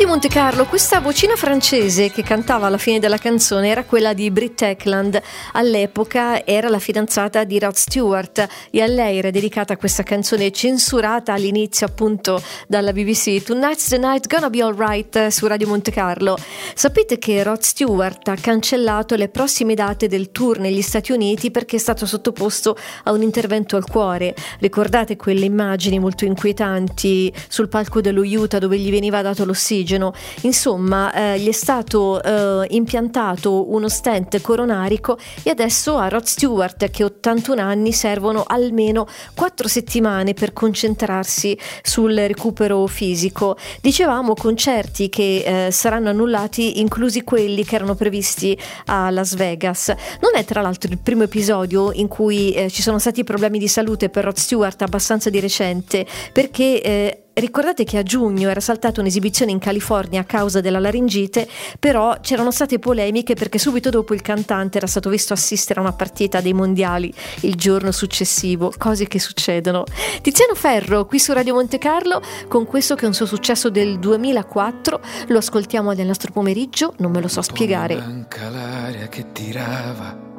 di Monte Carlo, questa vocina francese che cantava alla fine della canzone era quella di Britt Ekland. All'epoca era la fidanzata di Rod Stewart e a lei era dedicata questa canzone censurata all'inizio appunto dalla BBC, Tonight's the Night, Gonna Be Alright, su Radio Monte Carlo. Sapete che Rod Stewart ha cancellato le prossime date del tour negli Stati Uniti perché è stato sottoposto a un intervento al cuore. Ricordate quelle immagini molto inquietanti sul palco dello Utah dove gli veniva dato l'ossigeno? Insomma, gli è stato impiantato uno stent coronarico e adesso a Rod Stewart, che ha 81 anni, servono almeno 4 settimane per concentrarsi sul recupero fisico. Dicevamo concerti che saranno annullati, inclusi quelli che erano previsti a Las Vegas. Non è tra l'altro il primo episodio in cui ci sono stati problemi di salute per Rod Stewart, abbastanza di recente, perché ricordate che a giugno era saltata un'esibizione in California a causa della laringite, però c'erano state polemiche perché subito dopo il cantante era stato visto assistere a una partita dei mondiali il giorno successivo, cose che succedono. Tiziano Ferro qui su Radio Monte Carlo con questo che è un suo successo del 2004, lo ascoltiamo nel nostro pomeriggio, non me lo so spiegare. Manca l'aria che tirava